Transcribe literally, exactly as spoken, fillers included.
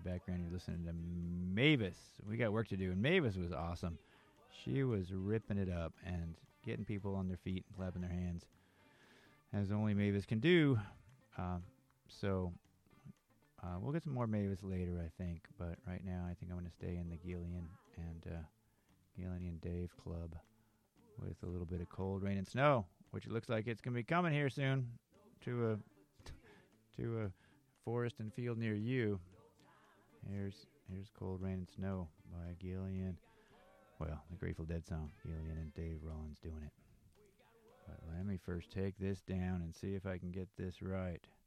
background, you're listening to Mavis. We got work to do, and Mavis was awesome. She was ripping it up and getting people on their feet and clapping their hands, as only Mavis can do. Um, so uh, we'll get some more Mavis later, I think. But right now, I think I'm going to stay in the Gillian and uh, Gillian and Dave Club with a little bit of Cold Rain and Snow, which it looks like it's going to be coming here soon to a to a forest and field near you. Here's here's Cold Rain and Snow by Gillian. Well, the Grateful Dead song, Gillian and Dave Rollins doing it. But let me first take this down and see if I can get this right.